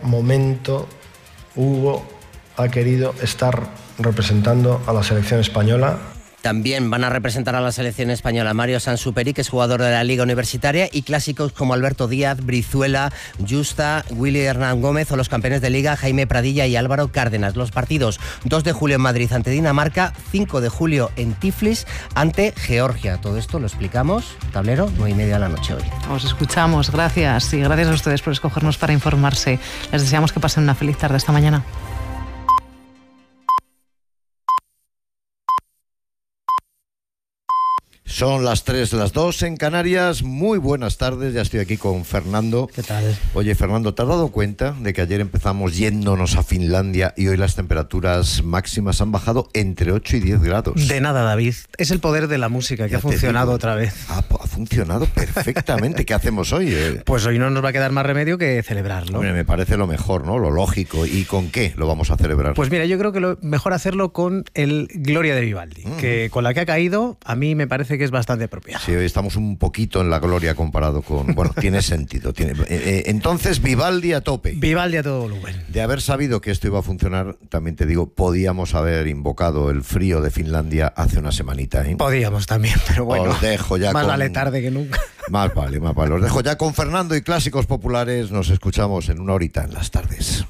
momento Hugo ha querido estar representando a la selección española. También van a representar a la selección española Mario Sansuperi, que es jugador de la Liga Universitaria, y clásicos como Alberto Díaz, Brizuela, Justa, Willy Hernán Gómez o los campeones de Liga Jaime Pradilla y Álvaro Cárdenas. Los partidos: 2 de julio en Madrid ante Dinamarca, 5 de julio en Tiflis ante Georgia. Todo esto lo explicamos, tablero, 9:30 de la noche hoy. Os escuchamos, gracias, y gracias a ustedes por escogernos para informarse. Les deseamos que pasen una feliz tarde esta mañana. Son las 3, las 2 en Canarias. Muy buenas tardes, ya estoy aquí con Fernando. ¿Qué tal? Oye, Fernando, ¿te has dado cuenta de que ayer empezamos yéndonos a Finlandia y hoy las temperaturas máximas han bajado entre 8 y 10 grados? De nada, David. Es el poder de la música que ha funcionado otra vez. Ha funcionado perfectamente. ¿Qué hacemos hoy? Pues hoy no nos va a quedar más remedio que celebrarlo. Hombre, me parece lo mejor, ¿no? Lo lógico. ¿Y con qué lo vamos a celebrar? Pues mira, yo creo que lo mejor hacerlo con el Gloria de Vivaldi, que con la que ha caído, a mí me parece que es bastante apropiado. Sí, hoy estamos un poquito en la gloria comparado con... Bueno, tiene sentido. Entonces, Vivaldi a tope. Vivaldi a todo volumen. De haber sabido que esto iba a funcionar, también te digo, podíamos haber invocado el frío de Finlandia hace una semanita, ¿eh? Podíamos también, pero bueno. Os dejo ya más vale tarde que nunca. Más vale. Os dejo ya con Fernando y Clásicos Populares. Nos escuchamos en una horita en las tardes.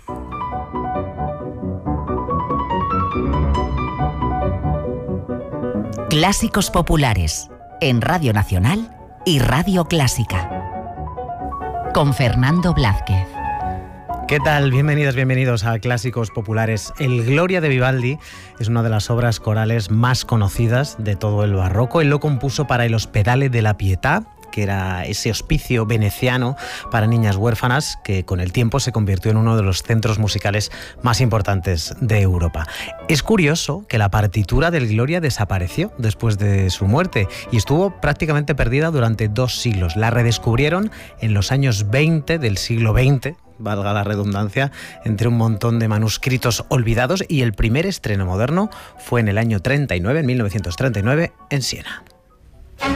Clásicos Populares, en Radio Nacional y Radio Clásica. Con Fernando Blázquez. ¿Qué tal? Bienvenidas, bienvenidos a Clásicos Populares. El Gloria de Vivaldi es una de las obras corales más conocidas de todo el barroco. Él lo compuso para el Ospedale della Pietà, que era ese hospicio veneciano para niñas huérfanas que con el tiempo se convirtió en uno de los centros musicales más importantes de Europa. Es curioso que la partitura del Gloria desapareció después de su muerte y estuvo prácticamente perdida durante 2 siglos. La redescubrieron en los años 20 del siglo XX, valga la redundancia, entre un montón de manuscritos olvidados, y el primer estreno moderno fue en el año 39, en 1939, en Siena.